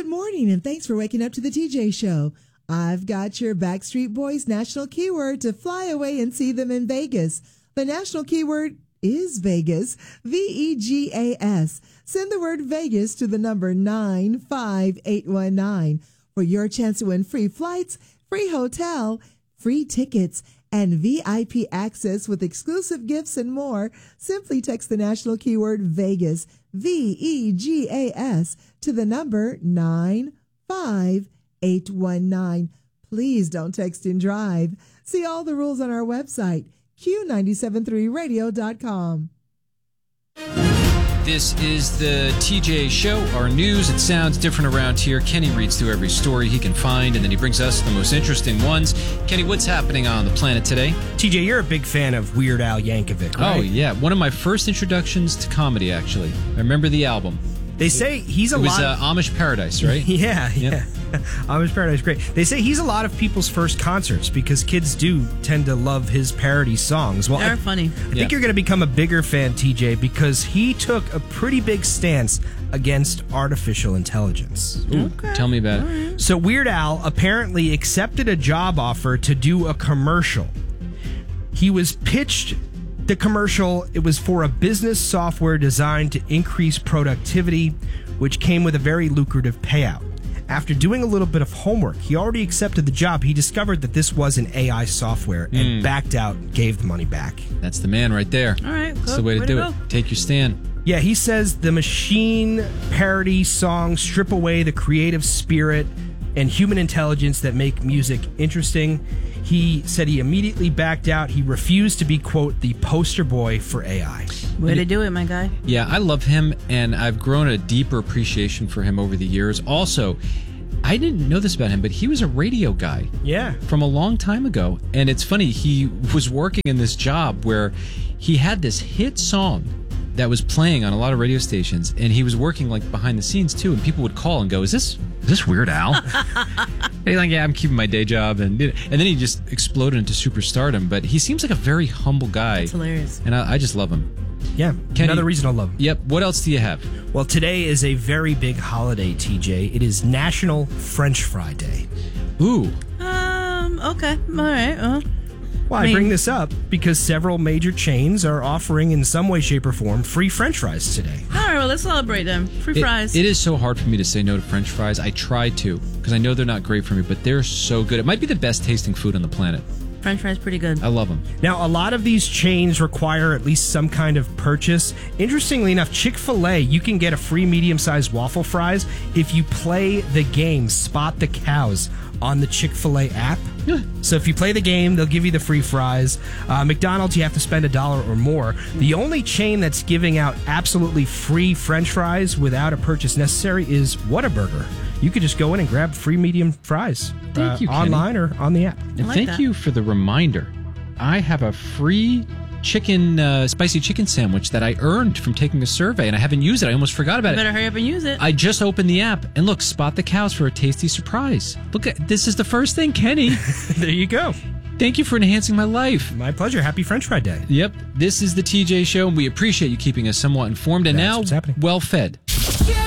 Good morning, and thanks for waking up to the TJ Show. I've got your Backstreet Boys national keyword to fly away and see them in Vegas. The national keyword is Vegas, VEGAS. Send the word Vegas to the number 95819 for your chance to win free flights, free hotel, free tickets, and VIP access with exclusive gifts and more. Simply text the national keyword Vegas, VEGAS, to the number 95819. Please don't text and drive. See all the rules on our website, Q973radio.com. This is the TJ Show, our news. It sounds different around here. Kenny reads through every story he can find, and then he brings us the most interesting ones. Kenny, what's happening on the planet today? TJ, you're a big fan of Weird Al Yankovic, right? Oh, yeah. One of my first introductions to comedy, actually. I remember the album. They say he's a lot... It was Amish Paradise, right? Yeah. Amish Paradise, great. They say he's a lot of people's first concerts because kids do tend to love his parody songs. Well, they're funny. I think you're going to become a bigger fan, TJ, because he took a pretty big stance against artificial intelligence. Ooh, okay. Tell me about it. So Weird Al apparently accepted a job offer to do a commercial. He was pitched... The commercial, it was for a business software designed to increase productivity, which came with a very lucrative payout. After doing a little bit of homework, he already accepted the job. He discovered that this was an AI software and backed out, gave the money back. That's the man right there. All right, that's the way to do it. Take your stand. Yeah, he says the machine parody songs strip away the creative spirit and human intelligence that make music interesting. He said he immediately backed out. He refused to be, quote, the poster boy for AI. Way to do it, my guy. Yeah, I love him, and I've grown a deeper appreciation for him over the years. Also, I didn't know this about him, but he was a radio guy. Yeah. From a long time ago. And it's funny, he was working in this job where he had this hit song that was playing on a lot of radio stations, and he was working like behind the scenes too, and people would call and go, is this Weird Al? And he's like, yeah, I'm keeping my day job, and then he just exploded into superstardom. But he seems like a very humble guy. That's hilarious. And I just love him. Yeah, Kenny, another reason I love him. Yep. What else do you have? Well, today is a very big holiday, TJ. It is National French Fry Day. Ooh. Okay. All right. Well, I bring this up because several major chains are offering, in some way, shape, or form, free French fries today. All right, well, let's celebrate them. Free fries. It is so hard for me to say no to French fries. I try to, because I know they're not great for me, but they're so good. It might be the best tasting food on the planet. French fries pretty good. I love them. Now, a lot of these chains require at least some kind of purchase. Interestingly enough, Chick-fil-A, you can get a free medium-sized waffle fries if you play the game Spot the Cows on the Chick-fil-A app. Yeah. So if you play the game, they'll give you the free fries. McDonald's, you have to spend $1 or more. The only chain that's giving out absolutely free French fries without a purchase necessary is Whataburger. You could just go in and grab free medium fries. Thank you, Kenny. Online or on the app. And thank you for the reminder. I have a free spicy chicken sandwich that I earned from taking a survey, and I haven't used it. I almost forgot about it. Better hurry up and use it. I just opened the app, and look, Spot the Cows for a tasty surprise. Look, this is the first thing, Kenny. There you go. Thank you for enhancing my life. My pleasure. Happy French Fry Day. Yep. This is the TJ Show, and we appreciate you keeping us somewhat informed and That's now well fed. Yeah.